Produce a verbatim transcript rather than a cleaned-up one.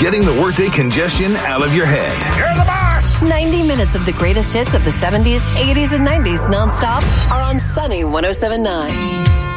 getting the workday congestion out of your head. You're the boss! ninety minutes of the greatest hits of the seventies, eighties, and nineties nonstop are on Sunny one oh seven point nine.